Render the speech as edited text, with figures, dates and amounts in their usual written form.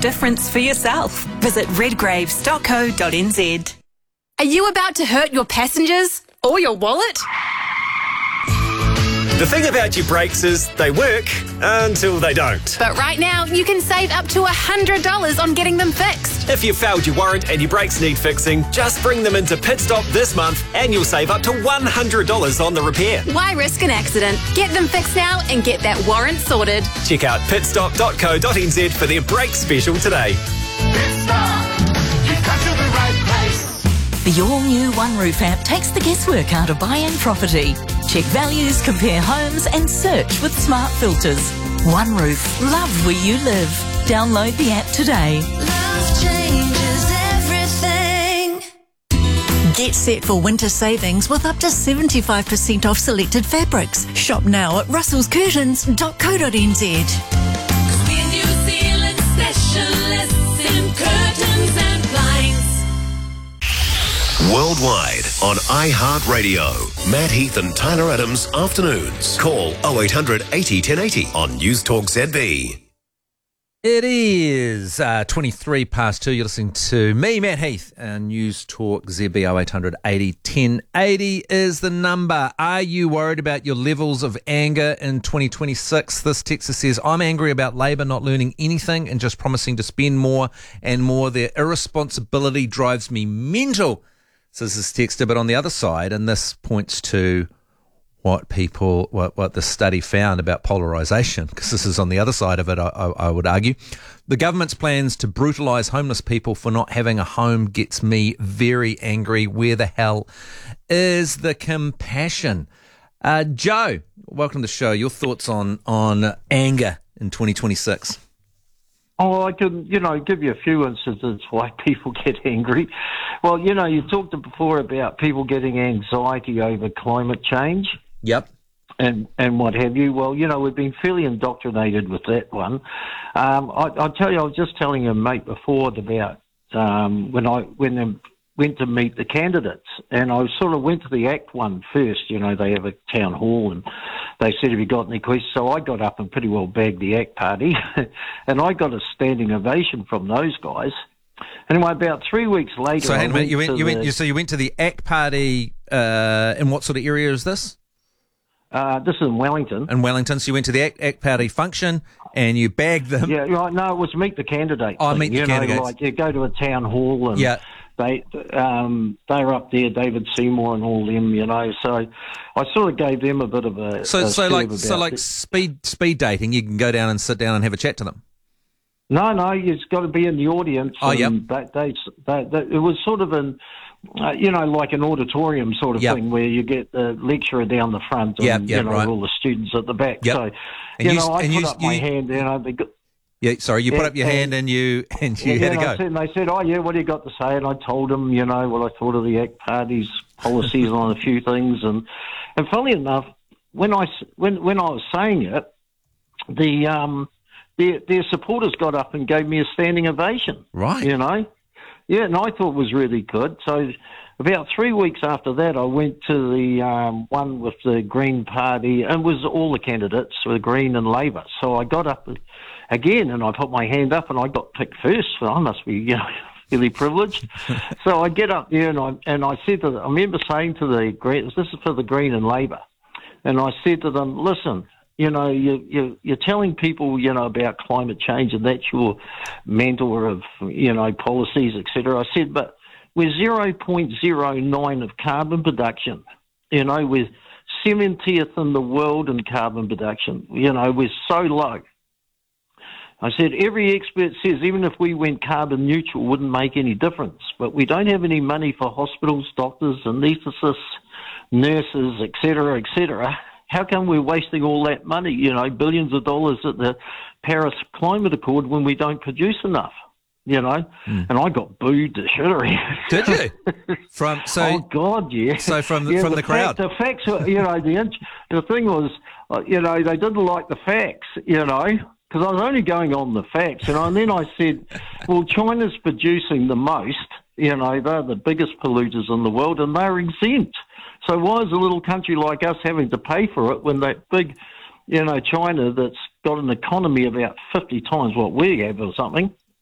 difference for yourself. Visit redgraves.co.nz. Are you about to hurt your passengers or your wallet? The thing about your brakes is they work until they don't. But right now, you can save up to $100 on getting them fixed. If you've failed your warrant and your brakes need fixing, just bring them into Pit Stop this month and you'll save up to $100 on the repair. Why risk an accident? Get them fixed now and get that warrant sorted. Check out pitstop.co.nz for their brake special today. Pit Stop, you've come to the right place. The all-new One Roof app takes the guesswork out of buying property. Check values, compare homes and search with smart filters. One Roof. Love where you live. Download the app today. Love changes everything. Get set for winter savings with up to 75% off selected fabrics. Shop now at russellscurtains.co.nz. We're New Zealand specialists in curtains and blinds. Worldwide on iHeartRadio. Matt Heath and Tyler Adams afternoons. Call 0800 80 1080 on News Talk ZB. It is 23 past 2. You're listening to me, Matt Heath, and News Talk ZB 0800 80 1080 is the number. Are you worried about your levels of anger in 2026? This texter says, I'm angry about Labour not learning anything and just promising to spend more and more. Their irresponsibility drives me mental, says this texter. But on the other side, and this points to what the study found about polarisation, because this is on the other side of it, I would argue. The government's plans to brutalise homeless people for not having a home gets me very angry. Where the hell is the compassion? Joe, welcome to the show. Your thoughts on anger in 2026? Oh, I can, give you a few instances why people get angry. Well, you talked before about people getting anxiety over climate change. Yep. And what have you. Well, we've been fairly indoctrinated with that one. I'll tell you, I was just telling a mate before about when I went to meet the candidates, and I sort of went to the ACT one first. They have a town hall, and they said, have you got any questions? So I got up and pretty well bagged the ACT party, and I got a standing ovation from those guys. Anyway, about 3 weeks later... So hang a minute, you went to the ACT party, in what sort of area is this? This is in Wellington. In Wellington, so you went to the ACT party function and you bagged them. Yeah, right. No, it was meet the candidates. Oh, meet the candidates. Like you go to a town hall and they were up there, David Seymour and all them, So I sort of gave them a bit of a... So like speed dating, you can go down and sit down and have a chat to them. No, you've got to be in the audience. Oh, yeah. It was sort of an... like an auditorium sort of thing where you get the lecturer down the front and, right. all the students at the back. Yep. So, I put up my hand and you put up your hand and you had a go. And they said, what do you got to say? And I told them, what I thought of the ACT Party's policies on a few things. And funnily enough, when I was saying it, their supporters got up and gave me a standing ovation. Right. Yeah, and I thought it was really good. So about 3 weeks after that, I went to the one with the Green Party, and it was all the candidates for Green and Labour. So I got up again, and I put my hand up, and I got picked first. So I must be, really privileged. So I get up there, and I said to them, I remember saying to the Green, this is for the Green and Labour, and I said to them, listen, you're telling people, about climate change, and that's your mentor of, policies, etc. I said, but we're 0.09 of carbon production. We're 70th in the world in carbon production. We're so low. I said, every expert says even if we went carbon neutral, it wouldn't make any difference. But we don't have any money for hospitals, doctors, anaesthetists, nurses, etc., etc. How come we're wasting all that money, billions of dollars at the Paris Climate Accord when we don't produce enough, And I got booed to shittery. Did you? Oh, God, yeah. So from the crowd? The facts were, the thing was, they didn't like the facts, because I was only going on the facts, and then I said, well, China's producing the most, they're the biggest polluters in the world, and they're exempt. So why is a little country like us having to pay for it when that big, China that's got an economy about 50 times what we have or something,